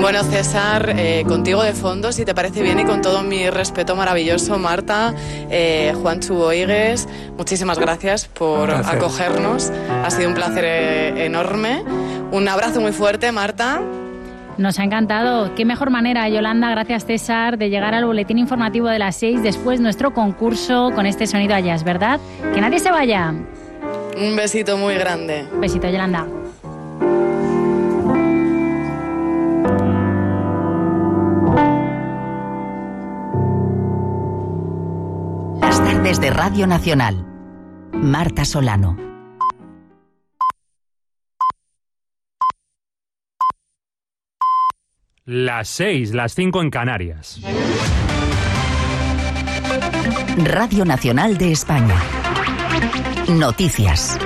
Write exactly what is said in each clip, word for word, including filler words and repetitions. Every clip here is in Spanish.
Bueno, César, eh, contigo de fondo, si te parece bien, y con todo mi respeto maravilloso, Marta, eh, Juanchu Boigues, muchísimas gracias por gracias. acogernos. Ha sido un placer eh, enorme. Un abrazo muy fuerte, Marta. Nos ha encantado. Qué mejor manera, Yolanda, gracias César, de llegar al boletín informativo de las seis, después nuestro concurso con este sonido a jazz, ¿verdad? Que nadie se vaya. Un besito muy grande. Un besito, Yolanda. Las tardes de Radio Nacional. Marta Solano. Las seis, las cinco en Canarias. Radio Nacional de España. Noticias.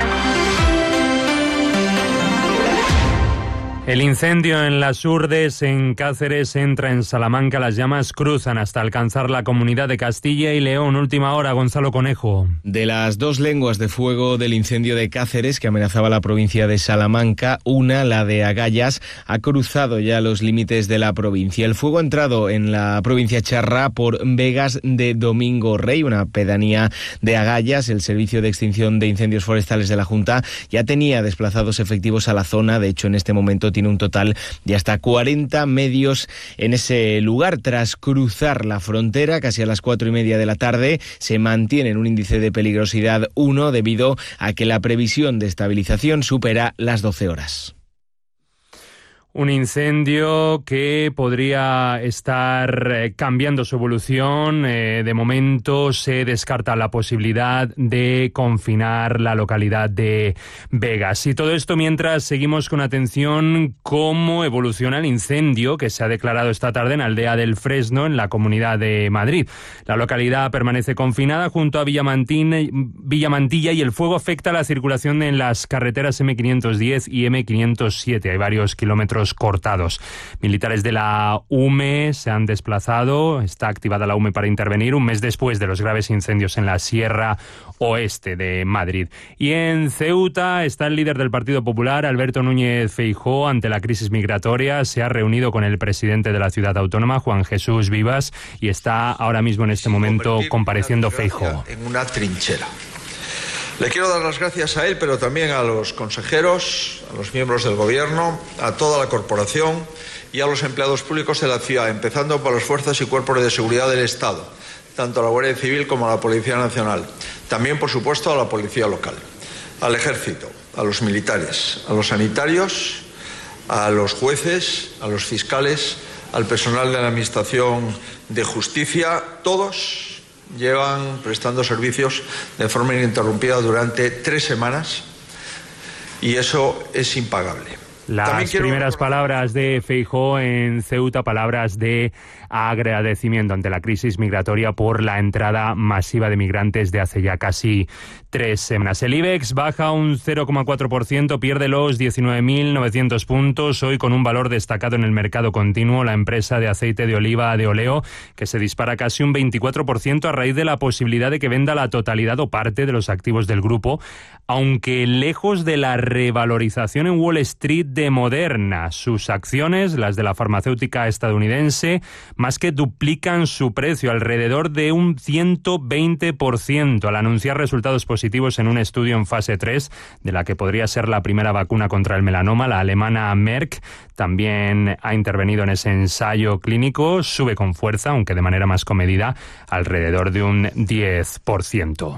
El incendio en Las Urdes, en Cáceres, entra en Salamanca. Las llamas cruzan hasta alcanzar la comunidad de Castilla y León. Última hora, Gonzalo Conejo. De las dos lenguas de fuego del incendio de Cáceres, que amenazaba la provincia de Salamanca, una, la de Agallas, ha cruzado ya los límites de la provincia. El fuego ha entrado en la provincia charra por Vegas de Domingo Rey, una pedanía de Agallas. El Servicio de Extinción de Incendios Forestales de la Junta ya tenía desplazados efectivos a la zona. De hecho, en este momento tiene un total de hasta cuarenta medios en ese lugar. Tras cruzar la frontera, casi a las cuatro y media de la tarde, se mantiene en un índice de peligrosidad uno debido a que la previsión de estabilización supera las doce horas. Un incendio que podría estar cambiando su evolución. Eh, de momento se descarta la posibilidad de confinar la localidad de Vegas. Y todo esto mientras seguimos con atención cómo evoluciona el incendio que se ha declarado esta tarde en Aldea del Fresno, en la Comunidad de Madrid. La localidad permanece confinada junto a Villamantilla y el fuego afecta a la circulación en las carreteras eme quinientos diez y eme quinientos siete. Hay varios kilómetros cortados. Militares de la U M E se han desplazado. Está activada la U M E para intervenir un mes después de los graves incendios en la Sierra Oeste de Madrid. Y en Ceuta está el líder del Partido Popular, Alberto Núñez Feijóo, ante la crisis migratoria. Se ha reunido con el presidente de la ciudad autónoma, Juan Jesús Vivas, y está ahora mismo en este momento compareciendo Feijóo. En una trinchera. Le quiero dar las gracias a él, pero también a los consejeros, a los miembros del Gobierno, a toda la corporación y a los empleados públicos de la ciudad, empezando por las fuerzas y cuerpos de seguridad del Estado, tanto a la Guardia Civil como a la Policía Nacional. También, por supuesto, a la Policía Local, al Ejército, a los militares, a los sanitarios, a los jueces, a los fiscales, al personal de la Administración de Justicia. Todos llevan prestando servicios de forma ininterrumpida durante tres semanas y eso es impagable. Las quiero... primeras palabras de Feijóo en Ceuta, palabras de agradecimiento ante la crisis migratoria por la entrada masiva de migrantes de hace ya casi tres semanas. El IBEX baja un cero coma cuatro por ciento, pierde los diecinueve mil novecientos puntos, hoy con un valor destacado en el mercado continuo, la empresa de aceite de oliva de Oleo, que se dispara casi un veinticuatro por ciento a raíz de la posibilidad de que venda la totalidad o parte de los activos del grupo, aunque lejos de la revalorización en Wall Street de Moderna. Sus acciones, las de la farmacéutica estadounidense, más que duplican su precio, alrededor de un ciento veinte por ciento, al anunciar resultados positivos en un estudio en fase tres, de la que podría ser la primera vacuna contra el melanoma. La alemana Merck también ha intervenido en ese ensayo clínico, sube con fuerza, aunque de manera más comedida, alrededor de un diez por ciento.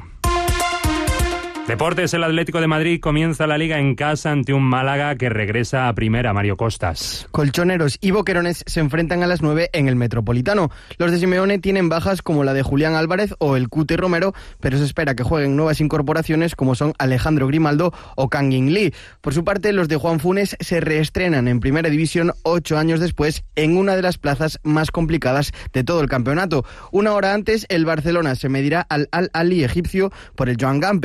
Deportes, el Atlético de Madrid comienza la Liga en casa ante un Málaga que regresa a primera. Mario Costas. Colchoneros y boquerones se enfrentan a las nueve en el Metropolitano. Los de Simeone tienen bajas como la de Julián Álvarez o el Cuti Romero, pero se espera que jueguen nuevas incorporaciones como son Alejandro Grimaldo o Kangin Lee. Por su parte, los de Juan Funes se reestrenan en Primera División ocho años después en una de las plazas más complicadas de todo el campeonato. Una hora antes, el Barcelona se medirá al Al-Ahly egipcio por el Joan Gamper. Primero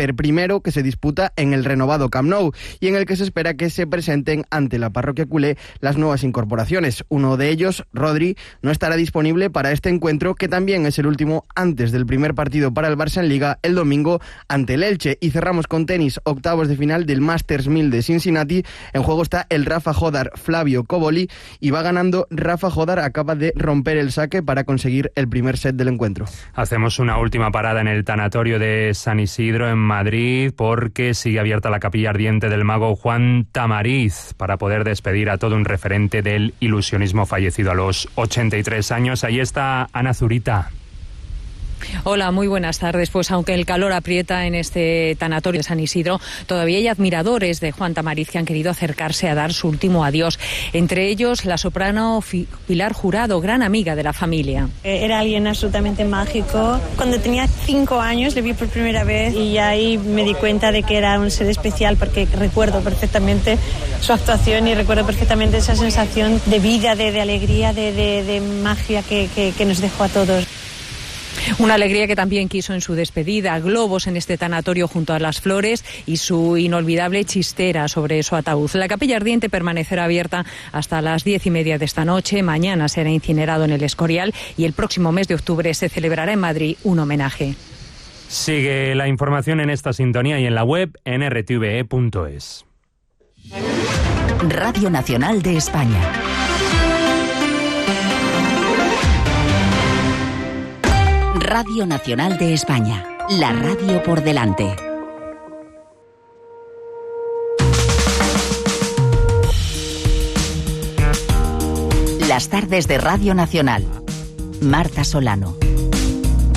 enero, que se disputa en el renovado Camp Nou y en el que se espera que se presenten ante la parroquia culé las nuevas incorporaciones. Uno de ellos, Rodri, no estará disponible para este encuentro, que también es el último antes del primer partido para el Barça en Liga el domingo ante el Elche. Y cerramos con tenis, octavos de final del Masters mil de Cincinnati. En juego está el Rafa Jodar Flavio Coboli y va ganando Rafa Jodar. Acaba de romper el saque para conseguir el primer set del encuentro. Hacemos una última parada en el tanatorio de San Isidro en Madrid, porque sigue abierta la capilla ardiente del mago Juan Tamariz para poder despedir a todo un referente del ilusionismo fallecido a los ochenta y tres años. Ahí está Ana Zurita. Hola, muy buenas tardes. Pues aunque el calor aprieta en este tanatorio de San Isidro, todavía hay admiradores de Juan Tamariz que han querido acercarse a dar su último adiós. Entre ellos, la soprano Pilar Jurado, gran amiga de la familia. Era alguien absolutamente mágico. Cuando tenía cinco años le vi por primera vez y ahí me di cuenta de que era un ser especial, porque recuerdo perfectamente su actuación y recuerdo perfectamente esa sensación de vida, de, de alegría, de, de, de magia que, que, que nos dejó a todos. Una alegría que también quiso en su despedida, globos en este tanatorio junto a las flores y su inolvidable chistera sobre su ataúd. La capilla ardiente permanecerá abierta hasta las diez y media de esta noche. Mañana será incinerado en el Escorial y el próximo mes de octubre se celebrará en Madrid un homenaje. Sigue la información en esta sintonía y en la web en r t v e punto es. Radio Nacional de España. Radio Nacional de España, la radio por delante. Las tardes de Radio Nacional. Marta Solano.